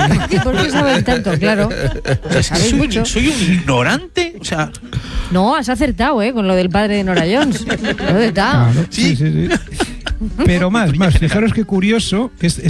¿Por qué sabéis tanto? Claro. O sea, Sabéis mucho. soy un ignorante. O sea, No, has acertado, con lo del padre de Nora Jones. Lo de Claro, sí. Pero más, fijaros qué curioso, que